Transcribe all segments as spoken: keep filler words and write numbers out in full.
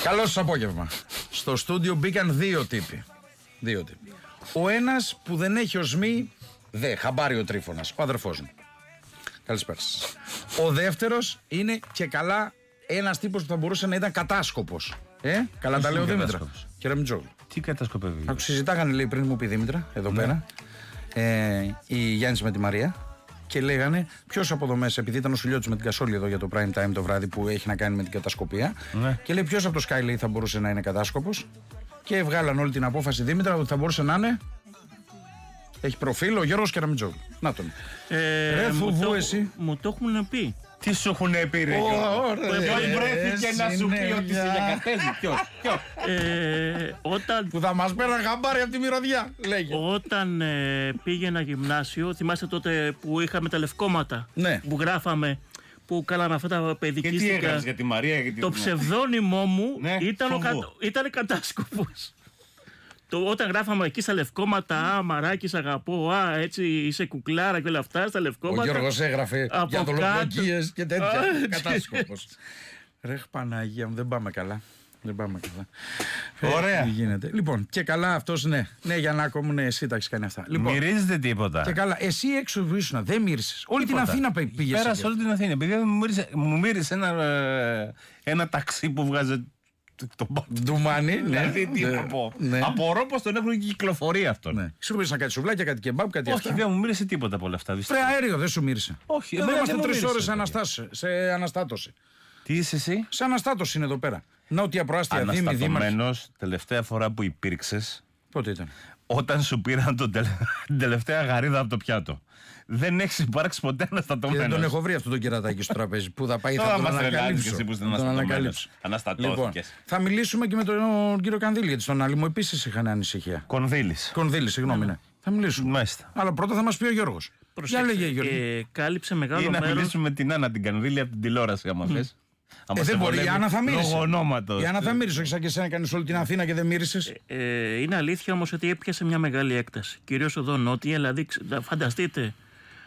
Καλό σας απόγευμα. Στο στούντιο μπήκαν δύο τύποι. Δύο τύποι. Ο ένας που δεν έχει οσμή, δε, χαμπάρι ο Τρίφωνας, ο αδερφός μου. Καλησπέρα σας. Ο δεύτερος είναι και καλά ένας τύπος που θα μπορούσε να ήταν κατάσκοπος. Ε, καλά τα λέω Δήμητρα. Κύριε Μητσόγλου. Τι κατασκοπεύει? Άκου, συζητάγανε λέει πριν μου πει η Δήμητρα, εδώ ναι. πέρα, ε, η Γιάννης με τη Μαρία. Και λέγανε ποιος από εδώ μέσα, επειδή ήταν ο Σουλιώτης με την Κασόλη εδώ για το prime time το βράδυ που έχει να κάνει με την κατασκοπία. Ναι. Και λέει ποιος από το Sky λέει, θα μπορούσε να είναι κατάσκοπος. Και βγάλαν όλη την απόφαση Δήμητρα ότι θα μπορούσε να είναι. Έχει προφίλ ο Γιώργος Κεραμιτζόγλου. Να τον. Ε, Ρε μου, φουβού το, εσύ. μου το έχουν πει. Τι σου έχουν πει, ρε Γιώργο? Ποιος βρέθηκε να σου πει ότι σε διακατέζει? Ποιος? Ε, όταν, που θα μας πέραν χαμπάρι από τη μυρωδιά, λέγε. Όταν ε, πήγαινα γυμνάσιο, θυμάστε τότε που είχαμε τα λευκόματα, ναι. που γράφαμε, που κάναμε αυτά τα παιδικίστικα. Και τι έγραψες για τη Μαρία? Για τη... Το ψευδόνυμό μου ναι, ήταν, ο κα... ήταν κατάσκοπος. Το, όταν γράφαμε εκεί στα λευκόματα, α, Μαράκης αγαπώ, α, έτσι είσαι κουκλάρα και όλα αυτά στα λευκόματα. Ο Γιώργος έγραφε για δολοφονίες και τέτοια. Κατάσκοπος. Ρε Παναγία μου, δεν πάμε καλά. Δεν πάμε καλά. Ωραία. Ε, γίνεται. Λοιπόν, και καλά αυτός, ναι. Ναι, Γιαννάκο μου, ναι, εσύ τα έχεις κάνει αυτά. Λοιπόν, μυρίζετε τίποτα? Και καλά, εσύ έξω που ήσουν, δεν μύρισες. Όλη τίποτα. Την Αθήνα πήγες. Πέρασε όλη την Αθήνα. Επειδή μου μύρισε, μου μύρισε ένα, ένα ταξί που βγάζει το ντουμάνι. Δηλαδή, τι να πω. Απορώ πως τον έχουν κυκλοφορεί αυτό. Σου μύρισαν κάτι σουβλάκια, κάτι κεμπάμπ, κάτι αυτά. Όχι, δεν μου μύρισε τίποτα από όλα αυτά. Φρέ αέριο δεν σου μύρισε. Όχι, δεν είμαστε τρεις ώρες σε αναστάτωση. Τι είσαι εσύ? Σε αναστάτωση είναι εδώ πέρα. Νότια προάστια Δήμη, Δήμαρχη. Αναστατωμένος, τελευταία φορά που υπήρξες. Πότε ήταν? Όταν σου πήραν τον τελε... την τελευταία γαρίδα από το πιάτο. Δεν έχεις υπάρξει ποτέ αναστατωμένος. Και δεν τον έχω βρει αυτόν τον κερατάκι στο τραπέζι. Πού θα πάει, θα τον ανακαλύψω. Εσύ που είσαι αναστατωμένος. Αναστατώθηκες. Λοιπόν, θα μιλήσουμε και με τον κύριο Κανδύλη, γιατί στον άλλη μου επίσης είχαν ανησυχία. Κονδύλης. Κονδύλης, συγγνώμη, ναι. Θα μιλήσουμε. Μάλιστα. Αλλά πρώτα θα μας πει ο Γιώργος. Για λέγε, Γιώργο. Ε, κάλυψε μεγάλο μέρος. Ή να μέρος... μιλήσουμε με την Άννα την Κανδύλη από την τηλεόραση, άμα θες. Ε, δεν μπορεί, η Άννα θα μύρισε. Η Άννα θα μύρισε, όχι σαν και εσένα κάνεις όλη την Αθήνα και δεν μύρισες. Ε, ε, είναι αλήθεια όμως ότι έπιασε μια μεγάλη έκταση. Κυρίως εδώ νότια, δηλαδή φανταστείτε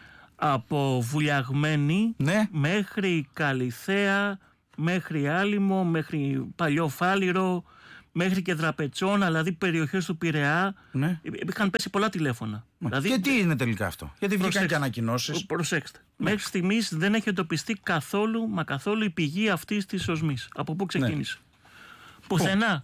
από Βουλιαγμένη ναι. μέχρι Καλιθέα, μέχρι Άλυμο, μέχρι Παλιό Φάληρο, μέχρι και Δραπετσόνα, δηλαδή περιοχές του Πειραιά. Ναι. Είχαν πέσει πολλά τηλέφωνα. Δηλαδή, και τι είναι τελικά αυτό? Γιατί βγήκαν και ανακοινώσεις. Προσέξτε. Ναι. Μέχρι στιγμής δεν έχει εντοπιστεί καθόλου, μα καθόλου η πηγή αυτής της οσμής. Από πού ξεκίνησε? Ναι. Πουθενά.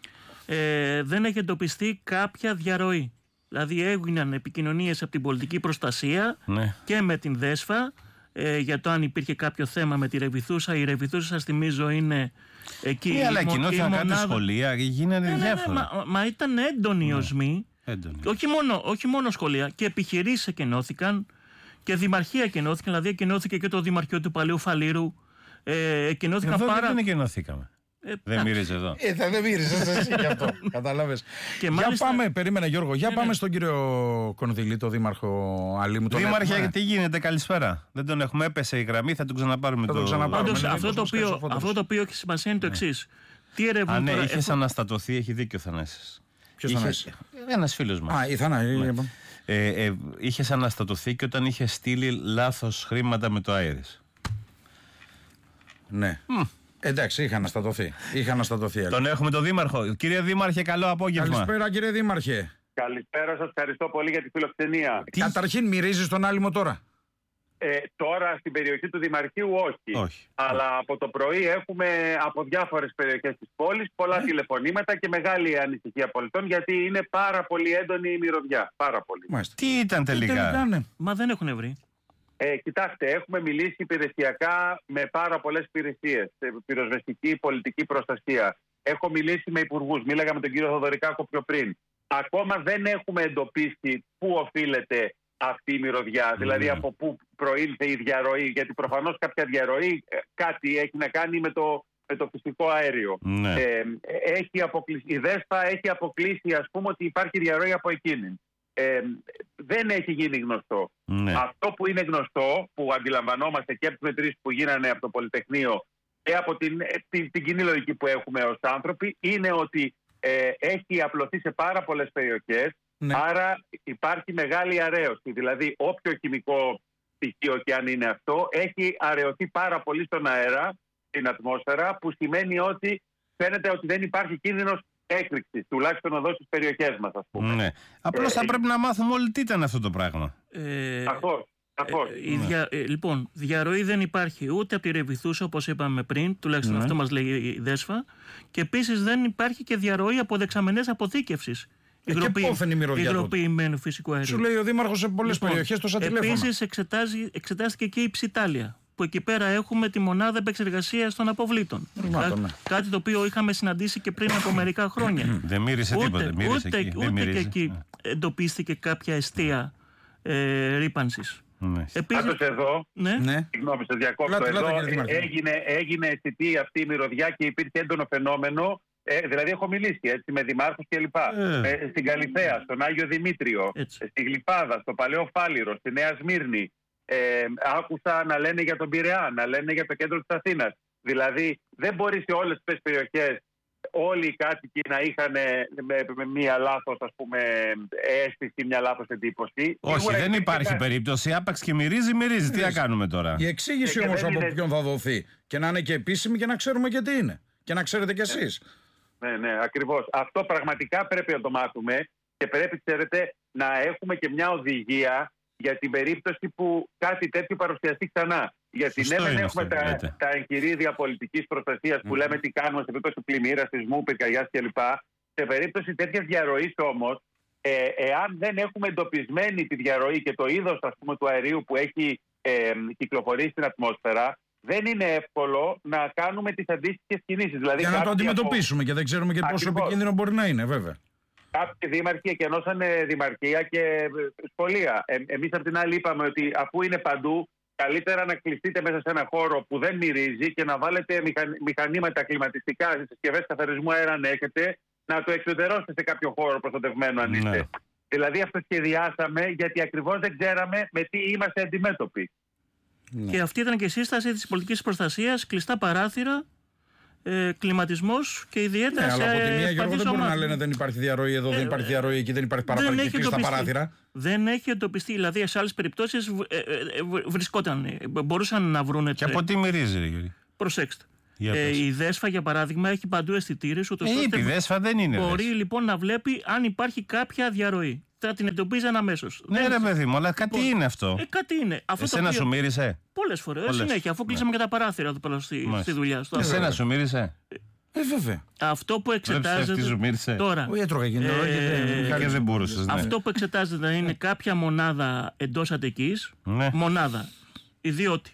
Ε, δεν έχει εντοπιστεί κάποια διαρροή. Δηλαδή έγιναν επικοινωνίες από την πολιτική προστασία ναι. και με την ΔΕΣΦΑ ε, για το αν υπήρχε κάποιο θέμα με τη Ρεβιθούσα. Η Ρεβιθούσα, σας θυμίζω, είναι εκεί. Ναι, αλλά κοινώθηκαν κάποια σχολεία, γίνανε ναι, διάφορα. Ναι, ναι, μα, μα ήταν έντονη η οσμή. Ναι, έντονη. Όχι μόνο, όχι μόνο σχολεία, και επιχειρήσεις εκενώθηκαν και δημαρχία εκενώθηκαν. Δηλαδή εκενώθηκε και το Δημαρχείο του Παλαιού Φαλήρου. Ε, εκενώθηκαν εδώ πάρα... δεν εκενώθηκαμε. Ε, δεν μύριζε εδώ. Ε, θα δεν μύριζες εσύ γι' αυτό. Κατάλαβες. Για μάλιστα... πάμε, περίμενε Γιώργο, για ναι, πάμε ναι. στον κύριο Κονδυλή, το δήμαρχο Αλήμου. Δήμαρχε, έχουμε... τι γίνεται, καλησπέρα. Δεν τον έχουμε, έπεσε η γραμμή, θα τον ξαναπάρουμε. Θα το... τον ξαναπάρουμε. Πάντως, αυτό, το οποίο, αυτό το οποίο έχει σημασία είναι το εξής. Τι ερευνούν. Αν ναι, τώρα, είχες έχω... αναστατωθεί, έχει δίκιο ο Θανάσης. Ποιος Θανάσης? Ένας φίλος μας. Α, η Θανάση. Ε, ε, είχες αναστατωθεί και όταν είχες στείλει λάθος χρήματα με το Άιρις. Ναι. Mm. Εντάξει, είχα αναστατωθεί. Είχα αναστατωθεί. Τον έχουμε τον Δήμαρχο. Κύριε Δήμαρχε, καλό απόγευμα. Καλησπέρα, κύριε Δήμαρχε. Καλησπέρα, σας ευχαριστώ πολύ για τη φιλοξενία. Τι... Καταρχήν, μυρίζεις τον Άλυμο τώρα? Ε, τώρα στην περιοχή του Δημαρχείου όχι. όχι. Αλλά όχι. Από το πρωί έχουμε από διάφορες περιοχές της πόλης πολλά ε. τηλεφωνήματα και μεγάλη ανησυχία πολιτών, γιατί είναι πάρα πολύ έντονη η μυρωδιά. Πάρα πολύ. Μάλιστα. Τι ήταν τελικά? Τι τελικά ναι. Μα δεν έχουν βρει. Ε, κοιτάξτε, έχουμε μιλήσει υπηρεσιακά με πάρα πολλές υπηρεσίες. Πυροσβεστική, πολιτική προστασία. Έχω μιλήσει με υπουργούς. Μίλαγα με τον κύριο Θοδωρικάκο πιο πριν. Ακόμα δεν έχουμε εντοπίσει πού οφείλεται αυτή η μυρωδιά. Mm. Δηλαδή από πού προήλθε η διαρροή. Γιατί προφανώς κάποια διαρροή κάτι έχει να κάνει με το, με το φυσικό αέριο. Mm. Ε, έχει αποκλείσει, η ΔΕΣΠΑ έχει αποκλείσει, ας πούμε, ότι υπάρχει διαρροή από εκείνη. Ε, δεν έχει γίνει γνωστό. Ναι. Αυτό που είναι γνωστό, που αντιλαμβανόμαστε και από τις μετρήσεις που γίνανε από το Πολυτεχνείο και από την, την, την κοινή λογική που έχουμε ως άνθρωποι, είναι ότι ε, έχει απλωθεί σε πάρα πολλές περιοχές. Ναι. Άρα υπάρχει μεγάλη αρέωση. Δηλαδή όποιο χημικό στοιχείο και αν είναι αυτό έχει αραιωθεί πάρα πολύ στον αέρα, στην ατμόσφαιρα, που σημαίνει ότι φαίνεται ότι δεν υπάρχει κίνδυνος έκρηξης, τουλάχιστον εδώ στις περιοχές μας, ας πούμε. Ναι. Απλώς θα Ε, πρέπει να μάθουμε όλοι τι ήταν αυτό το πράγμα. Ε, Σαφώς, σαφώς. Ε, η δια, ε, λοιπόν, διαρροή δεν υπάρχει ούτε από τη Ρεβιθούσα, όπως είπαμε πριν, τουλάχιστον Ναι. αυτό μας λέει η Δέσφα, και επίσης δεν υπάρχει και διαρροή από δεξαμενές αποθήκευσης Ε, και πόθεν η μυρωδιά τότε? υγροποιημένου φυσικού αερίου. Σου λέει ο Δήμαρχος σε πολλές Λοιπόν, περιοχές τόσα τηλέφωνα. επίσης εξετάζει, εξετάστηκε και η Ψιτάλια, που εκεί πέρα έχουμε τη μονάδα επεξεργασίας των αποβλήτων. Ρημάτων, Κά- ναι. Κάτι το οποίο είχαμε συναντήσει και πριν από μερικά χρόνια. Δεν μύρισε τίποτα. ούτε Μύρισε ούτε, εκεί. Δεν ούτε και μύριζε. εκεί εντοπίστηκε κάποια αιστεία ε, ρύπανσης. Ναι. Επίσης, Πάντως εδώ, ναι, Ναι. συγγνώμη, σε διακόπτω, Λάτε, λάτε, εδώ κύριε Δήμαρχε. έγινε, έγινε αισθητή αυτή η μυρωδιά και υπήρχε έντονο φαινόμενο. Ε, δηλαδή, έχω μιλήσει έτσι, με δημάρχους κλπ. Ε. Ε, στην Καλιθέα, στον Άγιο Δημήτριο, Έτσι. στη Γλυφάδα, στο Παλαιό Φάληρο, στη Νέα Σμύρνη. Ε, άκουσα να λένε για τον Πειραιά, να λένε για το κέντρο της Αθήνας. Δηλαδή, δεν μπορεί σε όλες τις περιοχές όλοι οι κάτοικοι να είχαν με, με μία λάθος, ας πούμε, αίσθηση, μια λάθος εντύπωση. Όχι, Σίγουρα δεν υπήρχε υπάρχει κάτι. περίπτωση. Άπαξ και μυρίζει, μυρίζει. Τι να κάνουμε τώρα. Η εξήγηση Ε, και όμως δεν από είναι- ποιον θα δοθεί. Και να είναι και επίσημη και να ξέρουμε και τι είναι. Και να ξέρετε κι εσείς. Ναι, ναι, ακριβώς. Αυτό πραγματικά πρέπει να το μάθουμε και πρέπει, ξέρετε, να έχουμε και μια οδηγία για την περίπτωση που κάτι τέτοιο παρουσιαστεί ξανά. Γιατί Σωστό ναι, δεν είναι έχουμε αυτό που τα, λέτε. τα εγχειρίδια πολιτικής προστασίας που λέμε τι κάνουμε σε περίπτωση πλημμύρας, σεισμού, πυρκαγιάς κλπ. Σε περίπτωση τέτοιας διαρροής όμως, ε, εάν δεν έχουμε εντοπισμένη τη διαρροή και το είδος, ας πούμε, του αερίου που έχει ε, κυκλοφορήσει στην ατμόσφαιρα, δεν είναι εύκολο να κάνουμε τις αντίστοιχες κινήσεις. Δηλαδή, Για να το κάποιοι από- αντιμετωπίσουμε και δεν ξέρουμε και πόσο Ακριβώς. επικίνδυνο μπορεί να είναι, βέβαια. Κάποιοι δήμαρχοι εκενώσανε δημαρχία και ε, σχολεία. Ε, εμείς απ' την άλλη είπαμε ότι αφού είναι παντού, καλύτερα να κλειστείτε μέσα σε ένα χώρο που δεν μυρίζει και να βάλετε μηχαν, μηχανήματα κλιματιστικά, συσκευές καθαρισμού αέρα αν έχετε, να το εξωτερώσετε σε κάποιο χώρο προστατευμένο αν είστε. Ναι. Δηλαδή αυτό σχεδιάσαμε γιατί ακριβώς δεν ξέραμε με τι είμαστε αντιμέτωποι. και αυτή ήταν και η σύσταση της πολιτικής προστασίας, κλειστά παράθυρα, ε, κλιματισμός και ιδιαίτερα Ναι, σε αλλά από τη μία, Γιώργο, ευπαθείς δεν μπορούν να ομάδες. λένε δεν υπάρχει διαρροή εδώ, δεν υπάρχει διαρροή εκεί, δεν υπάρχει παραπάνω και κλειστά εντοπιστεί. παράθυρα. Δεν έχει εντοπιστεί. Δηλαδή, σε άλλες περιπτώσεις β- ε, ε, ε, β- βρισκόταν, ε, μπορούσαν να βρουν. Και από τι μυρίζει, ρε Γιώργη. Προσέξτε. Για Ε, πες. η Δέσφα, για παράδειγμα, έχει παντού αισθητήρες, ούτως Ε, ώστε είπε, η Δέσφα δεν είναι. μπορεί λες. λοιπόν να βλέπει αν υπάρχει κάποια διαρροή. Θα την εντοπίζαν αμέσως. Ναι, Δεν- ρε παιδί μου, αλλά κάτι Λοιπόν, είναι αυτό. Ε, κάτι είναι. Αυτό το Εσένα οποίο... σου μύρισε. Πολλές φορές. Πολλές. Συνέχεια, αφού κλείσαμε και τα παράθυρα εδώ πέρα στη, Μάλιστα. στη δουλειά. Στο Εσένα αγώνα. σου μύρισε. Ε, βέβαια. Αυτό που Βλέπει αυτή εξετάζεται. σου μύρισε. Τώρα, Όχι, έτρωγα εκείνη την ώρα και Ε, δεν- Και δεν μπορούσε. Ναι. αυτό που εξετάζεται είναι κάποια μονάδα εντός Αττικής, Ναι. μονάδα, ιδιώτη,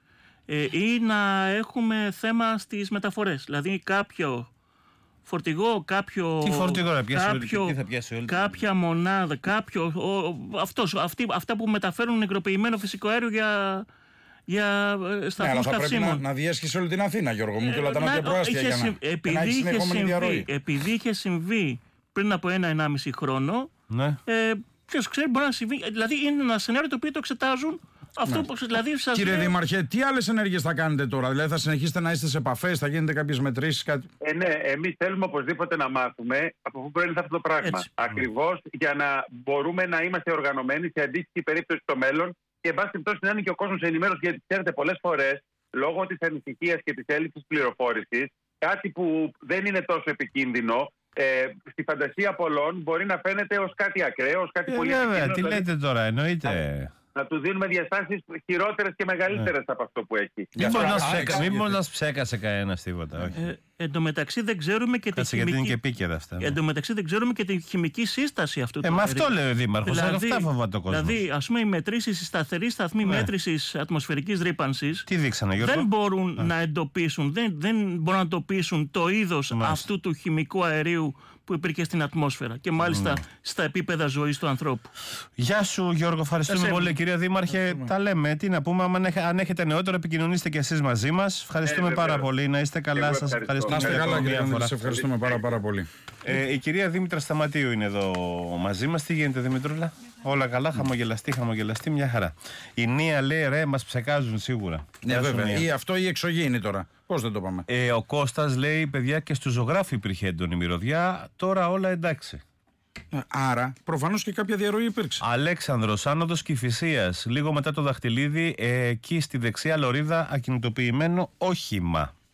ε, ή να έχουμε θέμα στις μεταφορές. Δηλαδή κάποιο φορτηγό, κάποιο... Τι φορτηγό να πιάσει όλη- κάποιο, τι θα πιάσει όλη- κάποια μονάδα, κάποιο... Ο, αυτός, αυτοί, αυτά που μεταφέρουν υγροποιημένο φυσικό αέριο για, για ε, Ναι, αλλά σταθμούς θα πρέπει να, καυσίμων. να διέσχει όλη την Αθήνα, Γιώργο μου, και όλα τα Ε, να- νότια προάστια είχε για να, συμ- για να επειδή έχει είχε συνεχόμενη συμβεί- διαρροή. Επειδή είχε συμβεί πριν από ένα-ενάμιση χρόνο, Ναι. ε, ποιος ξέρει, μπορεί να συμβεί. Δηλαδή είναι ένα σενάριο το οποίο το εξετάζουν. Αυτό που δηλαδή σας Κύριε λέω- Δήμαρχε, τι άλλες ενέργειες θα κάνετε τώρα, δηλαδή θα συνεχίσετε να είστε σε επαφές, θα γίνετε κάποιες μετρήσεις, κάτι. Ε, ναι, εμείς θέλουμε οπωσδήποτε να μάθουμε από πού προήλθε αυτό το πράγμα. Έτσι. Ακριβώς για να μπορούμε να είμαστε οργανωμένοι σε αντίστοιχη περίπτωση στο μέλλον και, εν πάση περιπτώσει, να είναι και ο κόσμος ενημέρωση. Γιατί, ξέρετε, πολλές φορές λόγω της ανησυχίας και της έλλειψης πληροφόρησης, κάτι που δεν είναι τόσο επικίνδυνο, ε, στη φαντασία πολλών μπορεί να φαίνεται ως κάτι ακραίο, ως κάτι Ε, πολύ βέβαια, επικίνδυνο. τι δηλαδή λέτε τώρα, εννοείται. να του δίνουμε διαστάσεις χειρότερες και μεγαλύτερες από αυτό που έχει. Μήπως Α, να α, ψέκα- α, μήπως α, να ψέκασε κανένα τίποτα. Όχι. Ε, εν τω μεταξύ δεν ξέρουμε και τη Κάτσε, γιατί είναι και χημική... επίκαιρα αυτά. ναι. Εν τω μεταξύ δεν ξέρουμε και τη χημική σύσταση αυτού Ε, του με αερίου. αυτό λέει ο Δήμαρχος. Αυτά φοβάται ο κόσμος. δηλαδή, ας πούμε, οι μετρήσεις, οι σταθεροί σταθμοί Ναι. μέτρησης ατμοσφαιρικής ρύπανσης Τι δείξανε, Γιώργο. δεν μπορούν να εντοπίσουν, δεν, δεν μπορούν να εντοπίσουν το είδος Μάλιστα. αυτού του χημικού αερίου που υπήρχε στην ατμόσφαιρα και μάλιστα Ναι. στα επίπεδα ζωής του ανθρώπου. Γεια σου, Γιώργο. Ευχαριστούμε Σας πολύ, κύριε Δήμαρχε. Τα λέμε. Τι να πούμε, αν έχ- αν έχετε νεότερο, επικοινωνήστε και εσείς μαζί μας. Ευχαριστούμε Ε, πάρα βεβαίως. πολύ. Να είστε καλά. Εγώ Σας ευχαριστώ. ευχαριστούμε. Να είστε για καλά, ακόμη κύριε μια Δήμαρχε, φορά. σε ευχαριστούμε πάρα, πάρα πολύ. Ε, η κυρία Δήμητρα Σταματίου είναι εδώ μαζί μας. Τι γίνεται, Δημητρούλα? Όλα καλά, χαμογελαστή, χαμογελαστή, μια χαρά. Η Νία λέει, ρε, μας ψεκάζουν σίγουρα. Ναι, Γεια σου, βέβαια. Νία. Ή αυτό ή εξωγήινη τώρα. Πώς δεν το πάμε. Ε, ο Κώστας λέει, παιδιά, και στου ζωγράφοι υπήρχε έντονη μυρωδιά. Τώρα όλα εντάξει. Ε, Άρα, προφανώς και κάποια διαρροή υπήρξε. Αλέξανδρος, άνοδος Κηφισίας. Λίγο μετά το δαχτυλίδι, ε, εκεί στη δεξιά λωρίδα, ακινητοποιημένο όχημα.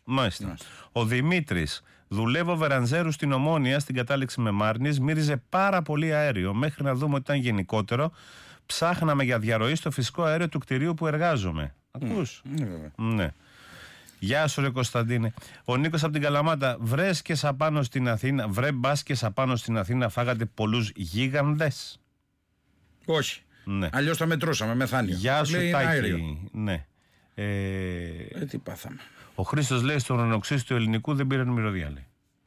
Μάλιστα. Μάλιστα. Ο Δημήτρης. Δουλεύω Βερανζέρου στην Ομόνια, στην κατάληξη με Μάρνης. Μύριζε πάρα πολύ αέριο. Μέχρι να δούμε ότι ήταν γενικότερο, ψάχναμε για διαρροή στο φυσικό αέριο του κτηρίου που εργάζομαι. Ακούς? Ναι, βέβαια. Ναι. Γεια σου, ρε Κωνσταντίνε. Ο Νίκος από την Καλαμάτα. Βρες και απάνω στην Αθήνα, βρε μπας και απάνω στην Αθήνα, φάγατε πολλούς γίγαντες? Όχι. Ναι. Αλλιώς τα μετρούσαμε μεθάνιο. Γεια σου, Λέει, Τάκη. αέριο. Ναι. Ε, Ε, τι πάθαμε. ο Χρήστος λέει στον ουρανοξύστη του ελληνικού δεν πήραν μυρωδιά, λέει.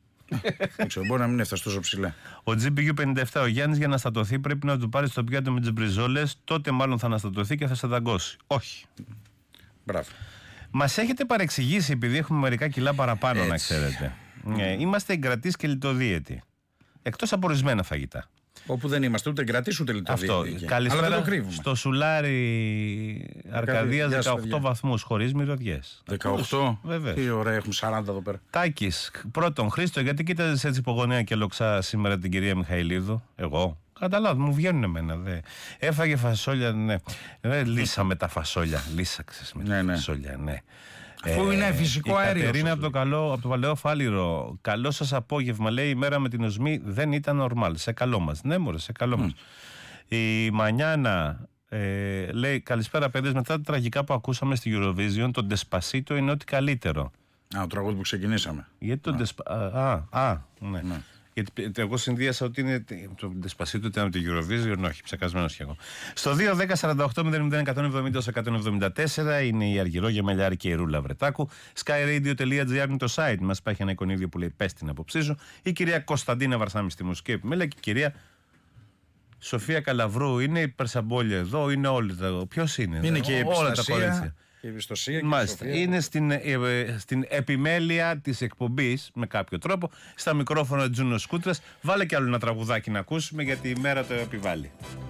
Δεν ξέρω, μπορεί να μην έφτασε τόσο ψηλά. Ο τζι πι γιου πενήντα επτά, ο Γιάννης για να στατωθεί πρέπει να του πάρει στο πιάτο με τις μπριζόλες, τότε μάλλον θα αναστατωθεί και θα σε δαγκώσει. Όχι. Μπράβο. Μας έχετε παρεξηγήσει επειδή έχουμε μερικά κιλά παραπάνω, Έτσι. να ξέρετε. Ε, είμαστε εγκρατείς και λιτοδίαιτοι. Εκτός από ορισμένα φαγητά. Όπου δεν είμαστε ούτε κρατής ούτε λιτοδίαιτοι. Αυτό. Αλλά δεν Καλησπέρα το κρύβουμε. στο Σουλάρι Αρκαδίας, Γεια σου, δεκαοκτώ παιδιά. βαθμούς χωρίς μυρωδιές. δεκαοκτώ. Βεβαίως. Τι ωραία, έχουν σαράντα εδώ πέρα. Τάκης, πρώτον, Χρήστο, γιατί κοίταζες έτσι υπογονέα και λοξά σήμερα την κυρία Μιχαηλίδου? Εγώ. Καταλάβω, μου βγαίνουν εμένα. Δε. Έφαγε φασόλια, ναι. Ε, λύσαμε τα φασόλια. Λύσαξες με Ναι, τα ναι. φασόλια, ναι. Αφού είναι φυσικό η αέριο. Κατερίνα σας από το, καλό, από το Παλαιό Φάληρο. Καλό σας απόγευμα. Λέει η μέρα με την οσμή δεν ήταν νορμάλ. Σε καλό μας. Ναι, μωρέ, σε καλό μας. Η Μανιάνα ε, λέει καλησπέρα παιδες. Μετά τα τραγικά που ακούσαμε στη Eurovision, το Despacito είναι ό,τι καλύτερο. Α, το τραγούδι που ξεκινήσαμε. Γιατί το Despacito. Α, α, ναι. Γιατί εγώ συνδύασα ότι είναι το Despacito ήταν από τη Eurovision, όχι, ψεκασμένος κι εγώ. Στο δύο δέκα σαράντα οκτώ μηδέν μηδέν εκατόν εβδομήντα εκατόν εβδομήντα τέσσερα είναι η Αργυρό Γεμελιάρη και η Ρούλα Βρετάκου. skyradio.gr είναι το site μας. Υπάρχει ένα εικονίδιο που λέει πες την άποψή σου. Η κυρία Κωνσταντίνα Βαρσάμι στη μουσική επιμέλεια και η κυρία Σοφία Καλαβρού. Είναι η Περσαμπόλια εδώ, είναι όλοι τα. Ποιος είναι? Είναι και η όλα τα επιστασία. κορίτσια. Η εμπιστοσία και Μάλιστα. η Σοφία. Είναι στην, ε, ε, στην επιμέλεια της εκπομπής με κάποιο τρόπο. Στα μικρόφωνα Τζούνο Σκούτρας. Βάλε κι άλλο ένα τραγουδάκι να ακούσουμε γιατί η μέρα το επιβάλλει.